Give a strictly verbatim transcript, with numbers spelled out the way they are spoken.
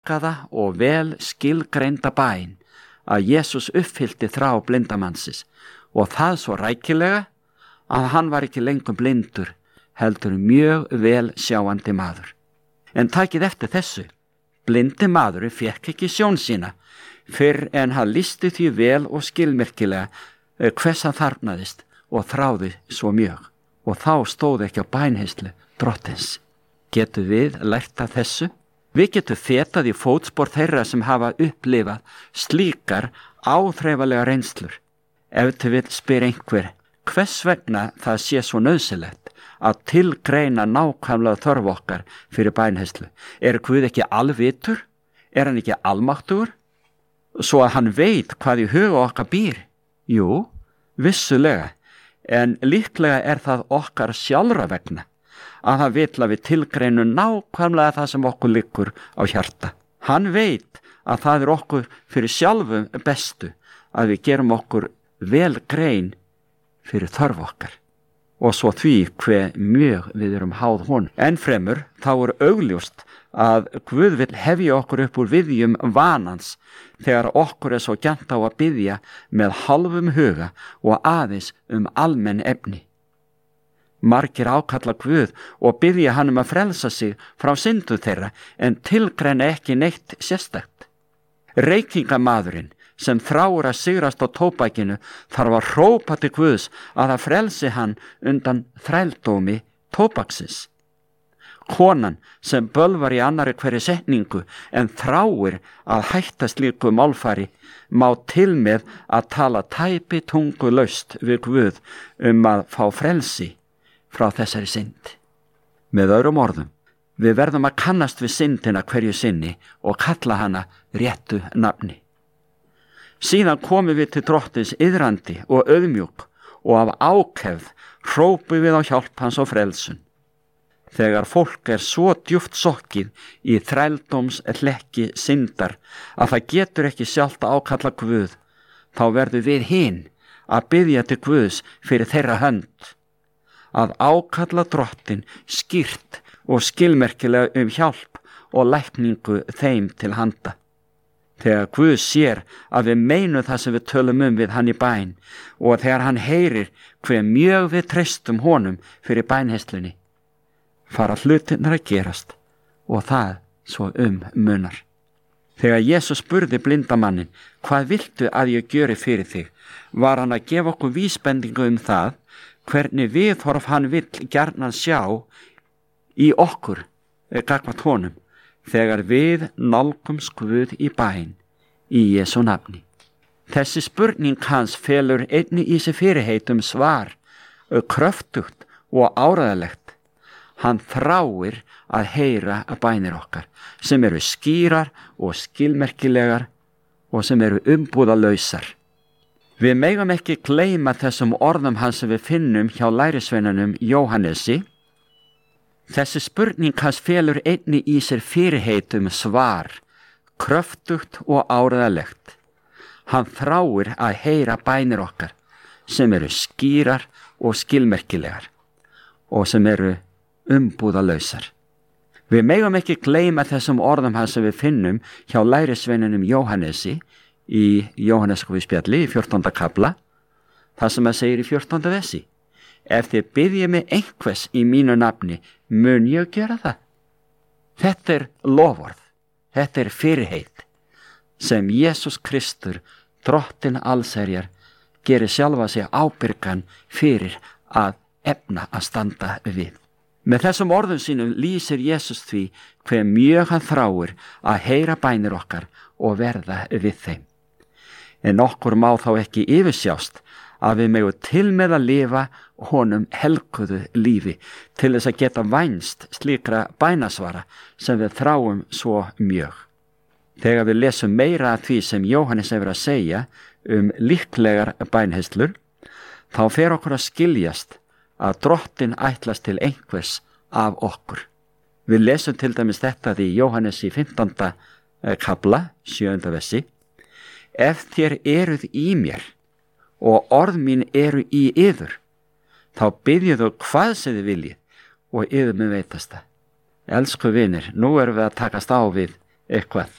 afmarkaða og vel skilgreinda bæn að Jesús uppfyllti þrá blindamannsins og það svo rækilega að hann var ekki lengur blindur, heldur mjög vel sjáandi maður. En takið eftir þessu, blindi maðurinn fékk ekki sjón sína fyrr en hann lýsti því vel og skilmerkilega hvers hann þarfnaðist og þráði svo mjög. Og þá stóð ekki á bænheyslu drottins. Getum við lært af þessu? Við getum fetað í fótspor þeirra sem hafa upplifað slíkar áþreifanlegar reynslur. Ef til vill spyr einhver, hvers vegna það sé svo nauðsynlegt að tilgreina nákvæmlega þörf okkar fyrir bænheyslu? Er Guð ekki alvitur? Er hann ekki almáttugur? Svo að hann veit hvað í huga okkar býr? Jú, vissulega, en líklega er það okkar sjálfra vegna að það vill að við tilgreinum nákvæmlega það sem okkur liggur á hjarta. Hann veit að það er okkur fyrir sjálfum bestu að við gerum okkur vel grein fyrir þörf okkar og svo því hve mjög við erum háð honum. Enn fremur þá er augljóst að Guð vill hefja okkur upp úr viðjum vanans þegar okkur er svo gjarnt á að biðja með hálfum huga og aðeins um almenn efni. Margir ákalla Guð og biðja hann um að frelsa sig frá syndu þeirra en tilgreina ekki neitt sérstakt. Reykingamadurinn sem þráir að sigrast á tóbakinu þarf að hrópa til Guðs að það frelsi hann undan þrældómi tóbaksins. Konan sem bölvar í annari hverju setningu en þráir að hætta slíku málfari má til með að tala tæpi tungu laust við Guð um að fá frelsi frá þessari synd. Með öðrum orðum, við verðum að kannast við syndina hverju sinni og kalla hana réttu nafni. Síðan komum við til drottins iðrandi og auðmjúk og af ákefð hrópum við á hjálp hans og frelsun. Þegar fólk er svo djúpt sokkið í þrældóms hlekki syndar að það getur ekki sjálft að ákalla Guð, þá verður við hin að biðja til Guðs fyrir þeirra hönd. Að ákalla drottin skýrt og skilmerkilega um hjálp og lækningu þeim til handa. Þegar Guð sér að við meinum það sem við tölum um við hann í bæn og þegar hann heyrir hve mjög við treystum honum fyrir bænheyslunni, fara hlutirnar að gerast og það svo um munar. Þegar Jesús spurði blindamannin, hvað viltu að ég gjöri fyrir þig, var hann að gefa okkur vísbendingu um það hvernig viðhorf hann vill gjarnan sjá í okkur gagnvart honum þegar við nálgumst Guð í bæn í Jesú nafni. Þessi spurning hans felur einnig í sig fyrirheit um svar, kröftugt og áræðilegt. Hann þráir að heyra að bænir okkar sem eru skýrar og skilmerkilegar og sem eru umbúðalausar. Við megum ekki gleyma þessum orðum hans sem við finnum hjá lærisveinunum Jóhannesi. Þessi spurning hans felur einnig í sér fyrirheit um svar, kröftugt og áræðilegt. Hann þráir að heyra bænir okkar sem eru skýrar og skilmerkilegar og sem eru umbúðalausar. Við megum ekki gleyma þessum orðum hans sem við finnum hjá lærisveinunum Jóhannesi í Jóhannesarguðspjalli í fjórtánda kafla, það sem að segir í fjórtánda versi. Ef þið biðjið mig einhvers í mínu nafni, mun ég gera það. Þetta er loforð, þetta er fyrirheit sem Jesús Kristur, drottinn allsherjar, gerir sjálfa sig ábyrgan fyrir að efna að standa við. Með þessum orðum sínum lýsir Jesús því hve mjög hann þráir að heyra bænir okkar og verða við þeim. En okkur má þá ekki yfirsjást að við megum til með að lifa honum helguðu lífi til þess að geta vænst slíkra bænasvara sem við þráum svo mjög. Þegar við lesum meira af því sem Jóhannes hefur að segja um líklegar bænheyslur, þá fer okkur að skiljast að drottin ætlast til einhvers af okkur. Við lesum til dæmis þetta í Jóhannes í fimmtánda kafla, sjöunda versi. Ef þér eruð í mér og orð mín eru í yður, þá biðjið þú hvað sem þið viljið og yður mun veitast það. Elsku vinir, nú erum við að takast á við eitthvað.